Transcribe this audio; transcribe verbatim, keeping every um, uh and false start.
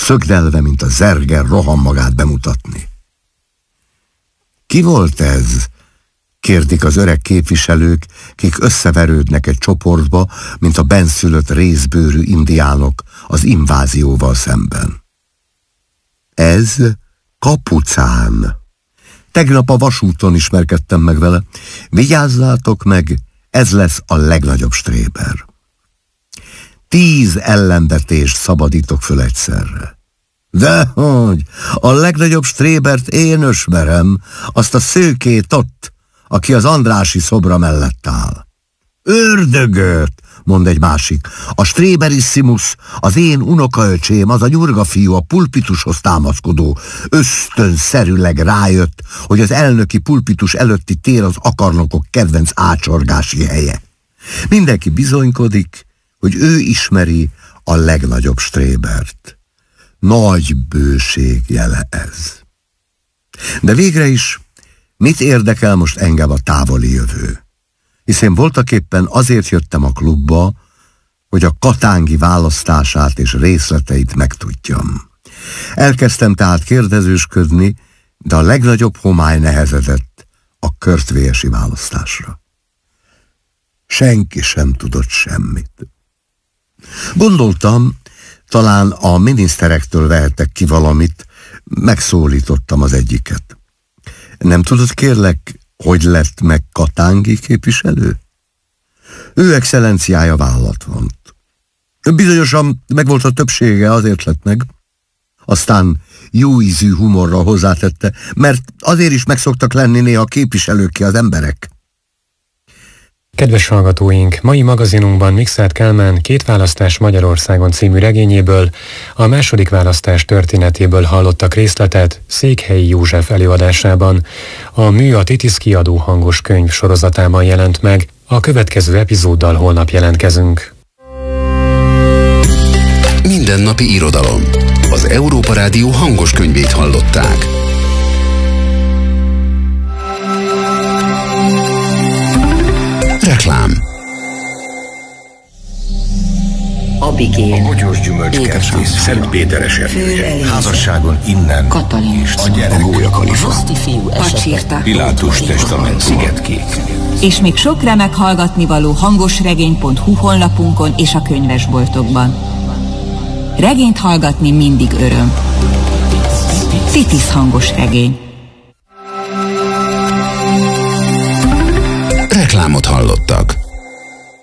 szögdelve, mint a zerger, rohan magát bemutatni. Ki volt ez? Kérdik az öreg képviselők, kik összeverődnek egy csoportba, mint a benszülött részbőrű indiánok az invázióval szemben. Ez Kapucán. Tegnap a vasúton ismerkedtem meg vele. Vigyázzátok meg, ez lesz a legnagyobb stréber. Tíz ellenvetést szabadítok föl egyszerre. Dehogy, a legnagyobb strébert én ösmerem, azt a szőkét ott, aki az Andrássy szobra mellett áll. Ördögöt, mond egy másik, a Stréberissimus, az én unokaöcsém, az a nyurga fiú, a pulpitushoz támaszkodó, ösztönszerűleg rájött, hogy az elnöki pulpitus előtti tér az akarnokok kedvenc ácsorgási helye. Mindenki bizonykodik, hogy ő ismeri a legnagyobb strébert. Nagy bőség jele ez. De végre is, mit érdekel most engem a távoli jövő? Hiszen voltaképpen azért jöttem a klubba, hogy a katángi választását és részleteit megtudjam. Elkezdtem tehát kérdezősködni, de a legnagyobb homály nehezedett a körtvélyesi választásra. Senki sem tudott semmit. Gondoltam, talán a miniszterektől vehetek ki valamit, megszólítottam az egyiket. Nem tudod, kérlek, hogy lett meg katángi képviselő? Ő excellenciája vállat vont. Bizonyosan megvolt a többsége, azért lett meg. Aztán jó ízű humorral hozzátette, mert azért is meg szoktak lenni néha képviselők ki az emberek. Kedves hallgatóink, mai magazinunkban Mikszáth Kálmán Két választás Magyarországon című regényéből, a második választás történetéből hallottak részletet Székhelyi József előadásában. A Mű a Titisz kiadó hangos könyv sorozatában jelent meg, a következő epizóddal holnap jelentkezünk. Mindennapi irodalom. Az Európa Rádió hangos könyvét hallották. Reklám. Abigél, a Bogyós Gyümölcskerti, Szent Péteres erdője, házasságon innen, Katalin, a gyerek, Roszti fiú esete, Pilátus testament, Szigetkék. És még sok remek hallgatnivaló hangosregény pont hu honlapunkon és a könyvesboltokban. Regényt hallgatni mindig öröm. Titisz hangos regény. Reklámot hallottak.